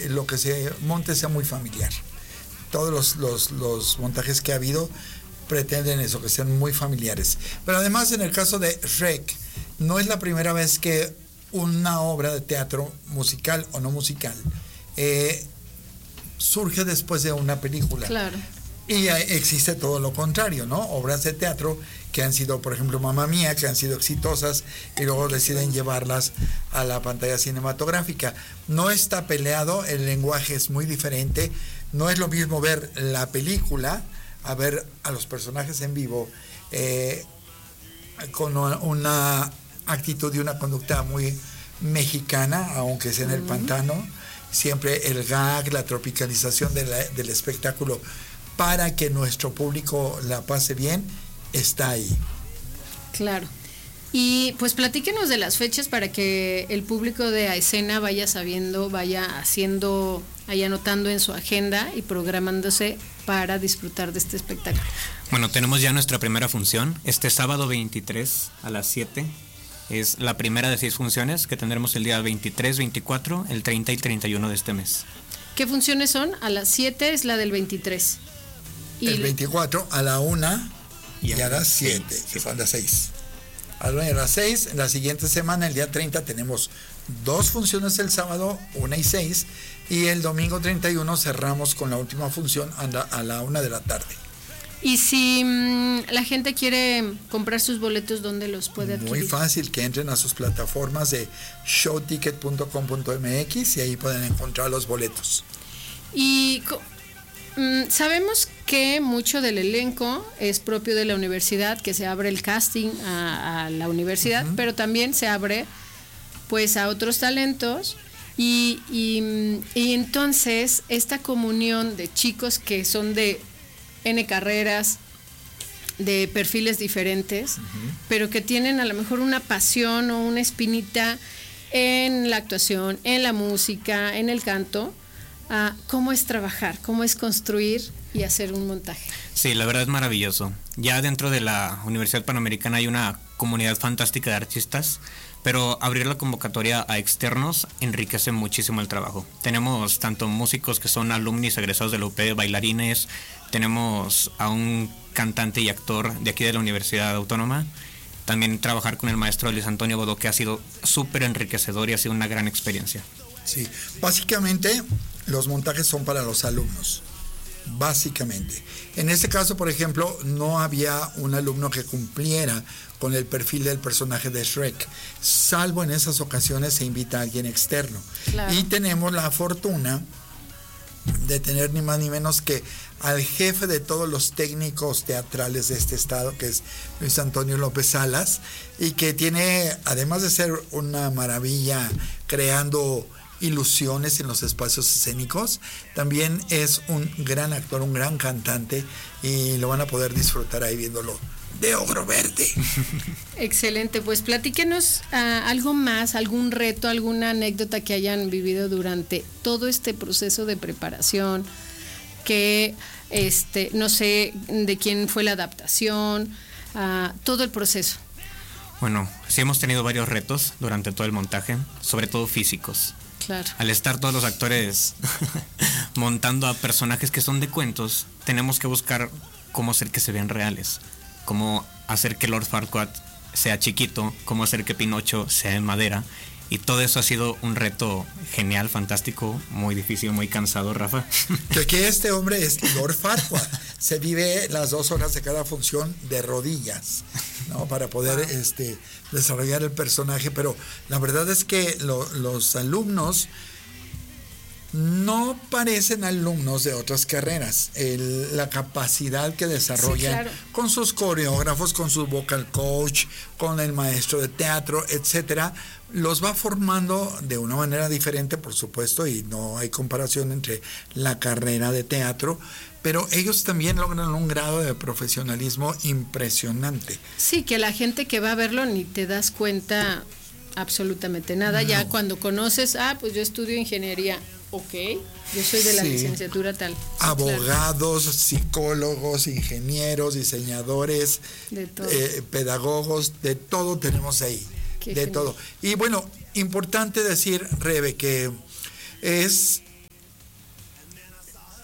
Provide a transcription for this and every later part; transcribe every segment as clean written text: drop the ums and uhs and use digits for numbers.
lo que se monte sea muy familiar. Todos los montajes que ha habido pretenden eso, que sean muy familiares. Pero además, en el caso de Shrek, no es la primera vez que una obra de teatro, musical o no musical, surge después de una película. Claro. Y existe todo lo contrario, ¿no? Obras de teatro que han sido, por ejemplo, Mamma Mía, que han sido exitosas y luego deciden llevarlas a la pantalla cinematográfica. No está peleado, el lenguaje es muy diferente. No es lo mismo ver la película a ver a los personajes en vivo con una actitud y una conducta muy mexicana, aunque sea en el pantano. Siempre el gag, la tropicalización del espectáculo para que nuestro público la pase bien, está ahí. Claro. Y pues platíquenos de las fechas para que el público de A Escena vaya sabiendo, vaya haciendo, vaya anotando en su agenda y programándose para disfrutar de este espectáculo. Bueno, tenemos ya nuestra primera función, este sábado 23 a las 7. Es la primera de 6 funciones que tendremos el día 23, 24, el 30 y 31 de este mes. ¿Qué funciones son? A las 7 es la del 23. Y el 24 a la 1 y a las 7, que son las 6. A las 6, la siguiente semana, el día 30, tenemos 2 funciones el sábado, 1 y 6, y el domingo 31 cerramos con la última función a la 1 de la tarde. Y si la gente quiere comprar sus boletos, ¿dónde los puede adquirir? Muy fácil, que entren a sus plataformas de showticket.com.mx y ahí pueden encontrar los boletos. Y sabemos que mucho del elenco es propio de la universidad, que se abre el casting a la universidad, pero también se abre pues a otros talentos y entonces esta comunión de chicos que son de N carreras, de perfiles diferentes, pero que tienen a lo mejor una pasión o una espinita en la actuación, en la música, en el canto. ¿Cómo es trabajar? ¿Cómo es construir y hacer un montaje? Sí, la verdad es maravilloso. Ya dentro de la Universidad Panamericana hay una comunidad fantástica de artistas, pero abrir la convocatoria a externos enriquece muchísimo el trabajo. Tenemos tanto músicos que son alumnis egresados de la UP, bailarines, tenemos a un cantante y actor de aquí de la Universidad Autónoma. También trabajar con el maestro Luis Antonio Bodó, que ha sido súper enriquecedor y ha sido una gran experiencia. Sí, básicamente los montajes son para los alumnos, básicamente. En este caso, por ejemplo, no había un alumno que cumpliera con el perfil del personaje de Shrek, salvo en esas ocasiones se invita a alguien externo. Claro. Y tenemos la fortuna de tener ni más ni menos que al jefe de todos los técnicos teatrales de este estado, que es Luis Antonio López Salas, y que tiene, además de ser una maravilla creando ilusiones en los espacios escénicos, también es un gran actor, un gran cantante, y lo van a poder disfrutar ahí viéndolo de Ogro Verde. Excelente, pues platíquenos algo más, algún reto, alguna anécdota que hayan vivido durante todo este proceso de preparación, que no sé de quién fue la adaptación, todo el proceso. Bueno, sí hemos tenido varios retos durante todo el montaje, sobre todo físicos. Claro. Al estar todos los actores montando a personajes que son de cuentos, tenemos que buscar cómo hacer que se vean reales, cómo hacer que Lord Farquaad sea chiquito, cómo hacer que Pinocho sea en madera, y todo eso ha sido un reto genial, fantástico, muy difícil, muy cansado, Rafa. Que este hombre es Lord Farquaad, se vive las 2 horas de cada función de rodillas, ¿no? Para poder desarrollar el personaje, pero la verdad es que los alumnos no parecen alumnos de otras carreras. La capacidad que desarrollan, sí, claro, con sus coreógrafos, con su vocal coach, con el maestro de teatro, etcétera, los va formando de una manera diferente, por supuesto, y no hay comparación entre la carrera de teatro, pero ellos también logran un grado de profesionalismo impresionante. Sí, que la gente que va a verlo ni te das cuenta absolutamente nada. No. Ya cuando conoces, pues yo estudio ingeniería. Ok, yo soy de la licenciatura tal. Abogados, claro, psicólogos, ingenieros, diseñadores, de todo. Pedagogos, de todo tenemos ahí. Qué de genial. Todo. Y bueno, importante decir, Rebe, que es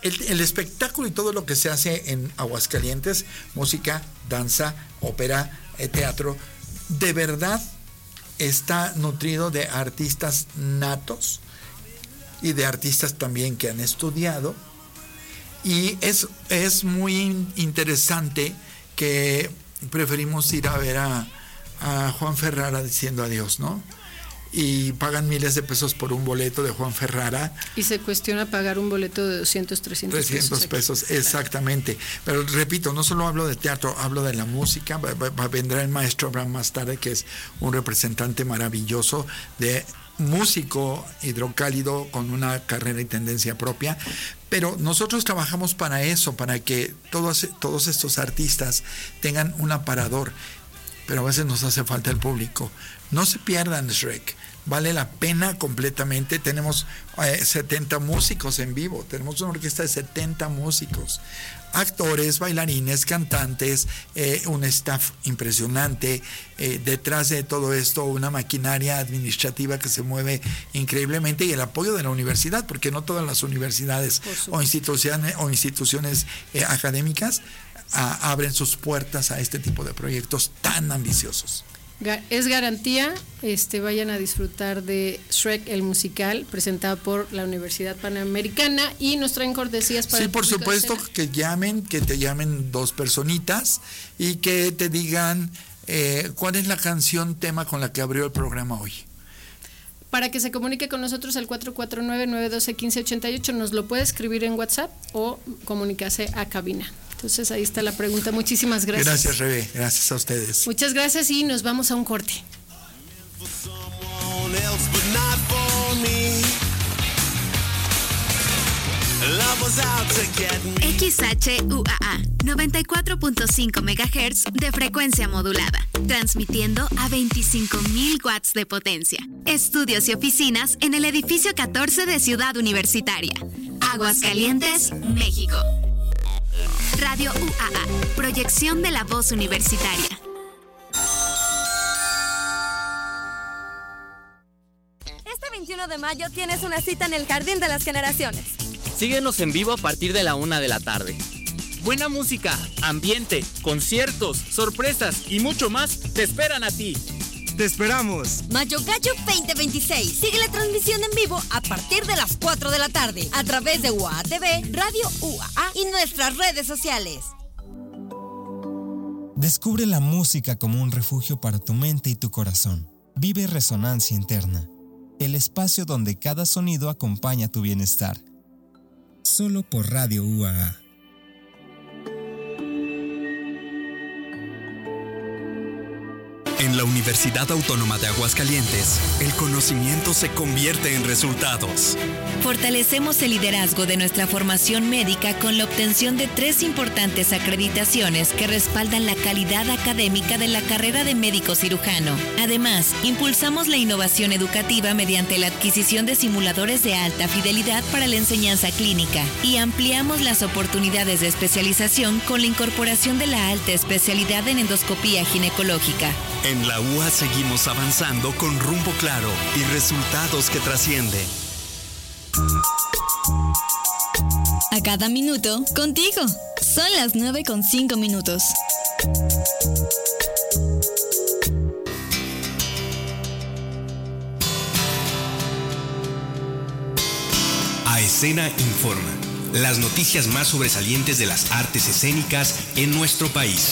el espectáculo y todo lo que se hace en Aguascalientes, música, danza, ópera, teatro, de verdad está nutrido de artistas natos y de artistas también que han estudiado. Y es muy interesante que preferimos ir a ver a Juan Ferrara diciendo adiós, ¿no? Y pagan miles de pesos por un boleto de Juan Ferrara. Y se cuestiona pagar un boleto de 200, 300 pesos, exactamente. Pero repito, no solo hablo de teatro, hablo de la música. Vendrá el maestro Abraham más tarde, que es un representante maravilloso de músico hidrocálido con una carrera y tendencia propia. Pero nosotros trabajamos para eso, para que todos estos artistas tengan un aparador. Pero a veces nos hace falta el público. No se pierdan Shrek, vale la pena completamente. Tenemos 70 músicos en vivo, tenemos una orquesta de 70 músicos, actores, bailarines, cantantes, un staff impresionante, detrás de todo esto una maquinaria administrativa que se mueve increíblemente, y el apoyo de la universidad, porque no todas las universidades o instituciones académicas abren sus puertas a este tipo de proyectos tan ambiciosos. Es garantía, vayan a disfrutar de Shrek el musical, presentado por la Universidad Panamericana, y nos traen cortesías para... Sí, por supuesto, que te llamen 2 personitas y que te digan cuál es la canción tema con la que abrió el programa hoy. Para que se comunique con nosotros al 449-912-1588, nos lo puede escribir en WhatsApp o comunicarse a cabina. Entonces ahí está la pregunta. Muchísimas gracias. Gracias, Rebe. Gracias a ustedes. Muchas gracias y nos vamos a un corte. XHUAA 94.5 MHz de frecuencia modulada, transmitiendo a 25,000 watts de potencia. Estudios y oficinas en el edificio 14 de Ciudad Universitaria, Aguascalientes, México. Radio UAA, proyección de la voz universitaria. Este 21 de mayo tienes una cita en el Jardín de las Generaciones. Síguenos en vivo a partir de la 1 de la tarde. Buena música, ambiente, conciertos, sorpresas y mucho más te esperan a ti. ¡Te esperamos! Mayo Gallo 2026. Sigue la transmisión en vivo a partir de las 4 de la tarde a través de UAA TV, Radio UAA y nuestras redes sociales. Descubre la música como un refugio para tu mente y tu corazón. Vive Resonancia Interna, el espacio donde cada sonido acompaña tu bienestar. Solo por Radio UAA. En la Universidad Autónoma de Aguascalientes, el conocimiento se convierte en resultados. Fortalecemos el liderazgo de nuestra formación médica con la obtención de 3 importantes acreditaciones que respaldan la calidad académica de la carrera de médico cirujano. Además, impulsamos la innovación educativa mediante la adquisición de simuladores de alta fidelidad para la enseñanza clínica y ampliamos las oportunidades de especialización con la incorporación de la alta especialidad en endoscopía ginecológica. En la UA seguimos avanzando con rumbo claro y resultados que trascienden. A cada minuto, contigo. Son las 9:05. A Escena Informa. Las noticias más sobresalientes de las artes escénicas en nuestro país.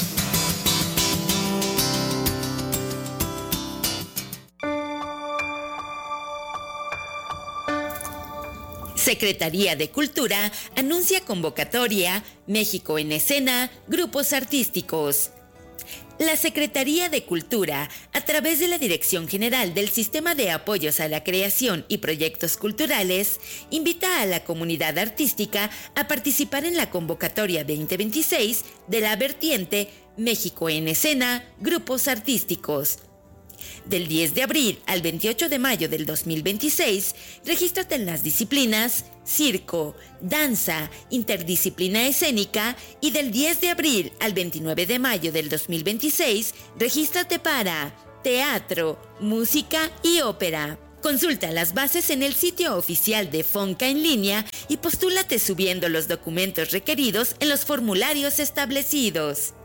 Secretaría de Cultura anuncia convocatoria México en Escena, grupos artísticos. La Secretaría de Cultura, a través de la Dirección General del Sistema de Apoyos a la Creación y Proyectos Culturales, invita a la comunidad artística a participar en la convocatoria 2026 de la vertiente México en Escena, grupos artísticos. Del 10 de abril al 28 de mayo del 2026, regístrate en las disciplinas circo, danza, interdisciplina escénica, y del 10 de abril al 29 de mayo del 2026, regístrate para teatro, música y ópera. Consulta las bases en el sitio oficial de Fonca en línea y postúlate subiendo los documentos requeridos en los formularios establecidos.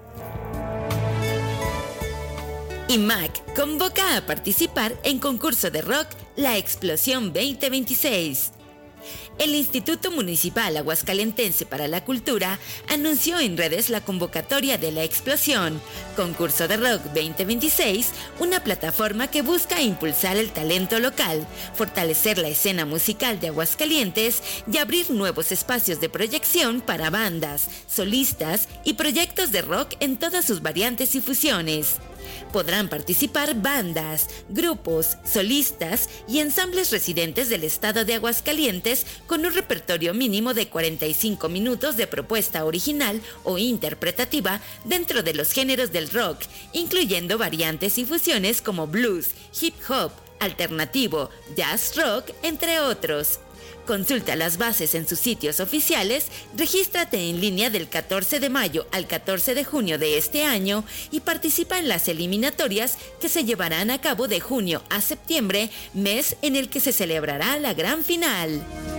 IMAC convoca a participar en concurso de rock La Explosión 2026. El Instituto Municipal Aguascalentense para la Cultura anunció en redes la convocatoria de La Explosión, concurso de rock 2026, una plataforma que busca impulsar el talento local, fortalecer la escena musical de Aguascalientes y abrir nuevos espacios de proyección para bandas, solistas y proyectos de rock en todas sus variantes y fusiones. Podrán participar bandas, grupos, solistas y ensambles residentes del estado de Aguascalientes con un repertorio mínimo de 45 minutos de propuesta original o interpretativa dentro de los géneros del rock, incluyendo variantes y fusiones como blues, hip hop, alternativo, jazz rock, entre otros. Consulta las bases en sus sitios oficiales, regístrate en línea del 14 de mayo al 14 de junio de este año y participa en las eliminatorias que se llevarán a cabo de junio a septiembre, mes en el que se celebrará la gran final.